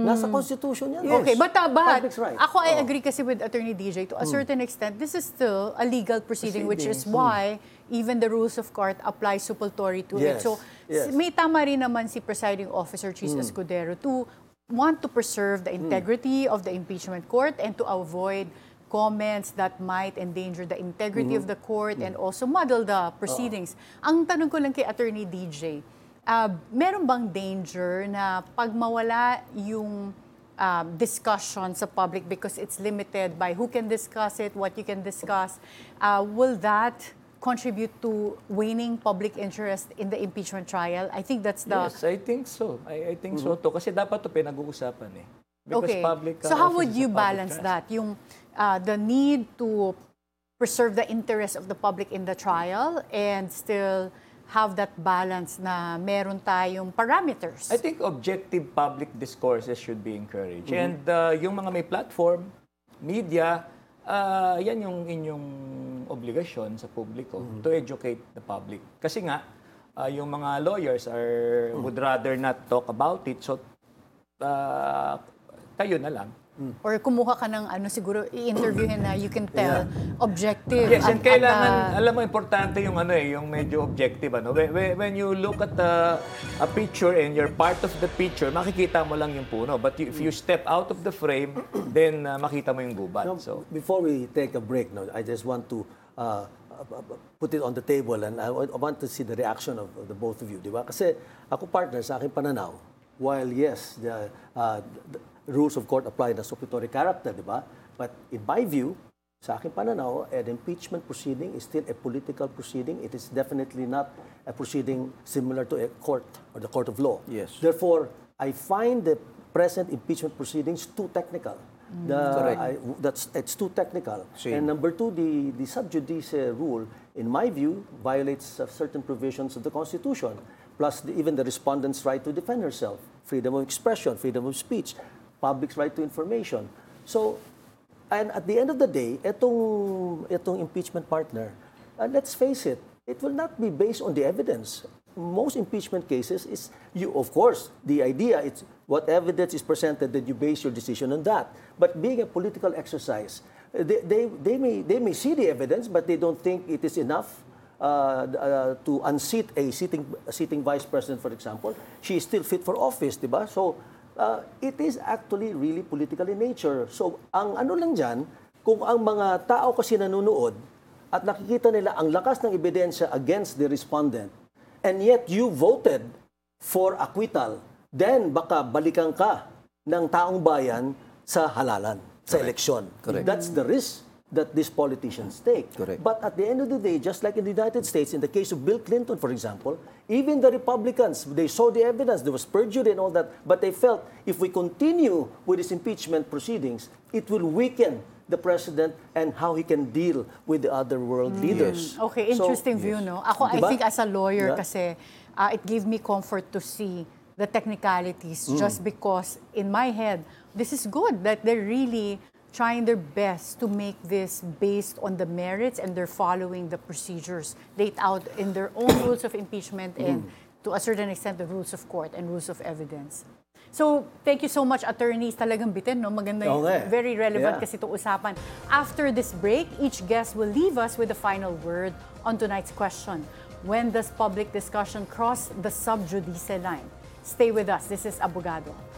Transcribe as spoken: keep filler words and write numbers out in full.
Nasa Constitution yan. Okay, but, uh, but Public's right. ako I Oh. agree kasi with Attorney D J to a certain extent, this is still a legal proceeding, which is why even the rules of court apply suppletory to it. Yes. So, Yes. may tama rin naman si Presiding Officer Chis Escudero to want to preserve the integrity of the impeachment court and to avoid comments that might endanger the integrity of the court and also muddle the proceedings. Ang tanong ko lang kay Attorney D J, uh, meron bang danger na pag mawala yung um, discussion sa public because it's limited by who can discuss it, what you can discuss, uh, will that contribute to waning public interest in the impeachment trial? I think that's the... Yes, I think so. I, I think so too. Kasi dapat ito pinag-uusapan eh. Because Okay. public, uh, So how office would is you a public balance trust. that? Yung uh, the need to preserve the interest of the public in the trial and still have that balance na meron tayong parameters. I think objective public discourses should be encouraged. And uh, yung mga may platform, media, uh, yan yung inyong obligasyon sa publiko to educate the public. Kasi nga, uh, yung mga lawyers are would rather not talk about it. So, uh, kayo na lang. Or kumuha ka ng ano siguro i-interviewin na you can tell objective. Yes, and at- kailangan, at, uh, alam mo, importante yung ano eh, yung medyo objective. Ano? When, when- when you look at a, a picture and you're part of the picture, makikita mo lang yung puno. But you, if you step out of the frame, then uh, makita mo yung gubat. No, So, before we take a break, no, I just want to uh, put it on the table and I I want to see the reaction of, of the both of you, di ba? Kasi ako partner sa aking pananaw, while yes, the, uh, the rules of court apply na suppletory character, di ba? But in my view, sa aking pananaw, an impeachment proceeding is still a political proceeding. It is definitely not a proceeding similar to a court or the court of law. Yes. Therefore, I find the present impeachment proceedings too technical. The, Correct. I, that's it's too technical. Same. And number two, the the sub judice uh, rule, in my view, violates uh, certain provisions of the Constitution. Plus, the, even the respondent's right to defend herself, freedom of expression, freedom of speech, public's right to information. So, and at the end of the day, itong itong impeachment partner, uh, let's face it, it will not be based on the evidence. Most impeachment cases is you, of course, the idea is what evidence is presented that you base your decision on that. But being a political exercise, they, they, they, may, they may see the evidence, but they don't think it is enough uh, uh, to unseat a sitting, a sitting vice president, for example. She is still fit for office, di ba? So, uh, it is actually really political in nature. So, ang ano lang dyan, kung ang mga tao kasi nanonood at nakikita nila ang lakas ng ebidensya against the respondent, and yet you voted for acquittal, then baka balikan ka ng taong bayan sa halalan, sa eleksyon. Correct. That's the risk that these politicians take. Correct. But at the end of the day, just like in the United States, in the case of Bill Clinton, for example, even the Republicans, they saw the evidence, there was perjury and all that, but they felt if we continue with these impeachment proceedings, it will weaken the president and how he can deal with the other world leaders. Okay, So, interesting view, no? Ako, I Diba? think as a lawyer Yeah. kasi, uh, it gave me comfort to see the technicalities just because in my head, this is good that they're really trying their best to make this based on the merits and they're following the procedures laid out in their own rules of impeachment and to a certain extent the rules of court and rules of evidence. So, thank you so much, attorneys. Talagang bitin, no? Maganda Oo yung nga eh. very relevant Yeah. kasi itong usapan. After this break, each guest will leave us with a final word on tonight's question. When does public discussion cross the sub judice line? Stay with us. This is Abogado.